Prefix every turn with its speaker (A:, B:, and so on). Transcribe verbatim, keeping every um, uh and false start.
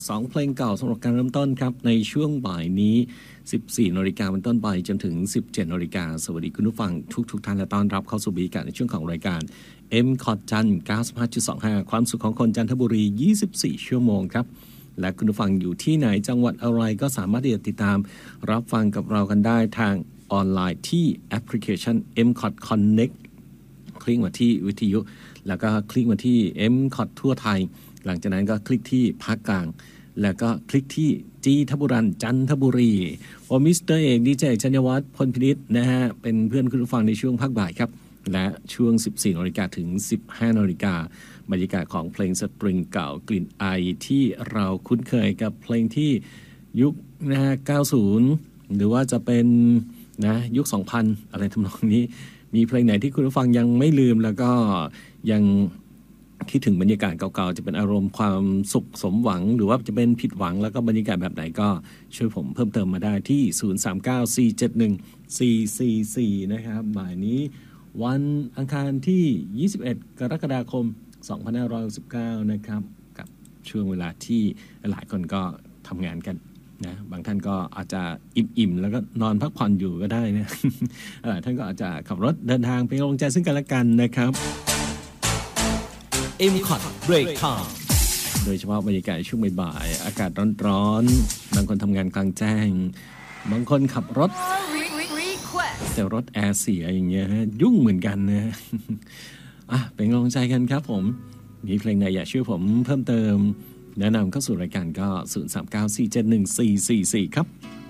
A: สองเพลงเก่าสำหรับการเริ่มต้นครับในช่วงบ่ายนี้ สิบสี่นาฬิกาเป็นต้นไปจนถึง สิบเจ็ดนาฬิกาสวัสดีคุณผู้ฟังทุกทุกท่านและต้อนรับเข้าสู่บรรยากาศในช่วงของรายการ เอ็ม คอท จันทร์ เก้าสิบห้าจุดสองห้า ความสุขของคนจันทบุรียี่สิบสี่ชั่วโมงครับและคุณผู้ฟังอยู่ที่ไหนจังหวัดอะไรก็สามารถที่จะติดตามรับฟังกับเรากันได้ทางออนไลน์ที่แอปพลิเคชัน เอ็ม คอท Connect คลิกมาที่วิทยุแล้วก็คลิกมาที่ เอ็ม คอท ทั่วไทยหลังจากนั้นก็คลิกที่ภาคกลางแล้วก็คลิกที่จีทบุรันจันทบุรีผมมิสเตอร์เอกดีเจชัญญวัฒน์พลพินิจนะฮะเป็นเพื่อนคุณผู้ฟังในช่วงภาคบ่ายครับและช่วง สิบสี่นาฬิกาถึง สิบห้านาฬิกาบรรยากาศของเพลงสตริงเก่ากลิ่นไอที่เราคุ้นเคยกับเพลงที่ยุคนะฮะเก้าสิบหรือว่าจะเป็นนะยุค สองพัน อะไรทำนองนี้มีเพลงไหนที่คุณผู้ฟังยังไม่ลืมแล้วก็ยังคิดถึงบรรยากาศเก่าๆจะเป็นอารมณ์ความสุขสมหวังหรือว่าจะเป็นผิดหวังแล้วก็บรรยากาศแบบไหนก็ช่วยผมเพิ่มเติมมาได้ที่ศูนย์ สาม เก้า สี่ เจ็ด หนึ่ง สี่ สี่ สี่ นะครับบ่ายนี้วันอังคารที่ยี่สิบเอ็ดกรกฎาคมสองพันห้าร้อยหกสิบเก้านะครับกับช่วงเวลาที่หลายคนก็ทำงานกันนะบางท่านก็อาจจะอิ่มๆแล้วก็นอนพักผ่อนอยู่ก็ได้นะ ท่านก็อาจจะขับรถเดินทางไปลงใจซึ่งกันและกันนะครับ
B: เอ็ม คอท Break Time
A: โดยเฉพาะบรรยากาศช่วงบ่ายๆอากาศร้อนๆบางคนทำงานกลางแจ้งบางคนขับรถแต่รถแอร์เสียอย่างเงี้ยยุ่งเหมือนกันนะอ่ะเป็นกำลังใจกันครับผมมีเพลงไหนอยากช่วยผมเพิ่มเติมแนะนำเข้าสู่รายการก็ศูนย์ สาม เก้า สี่ เจ็ด หนึ่ง สี่ สี่ สี่ครับ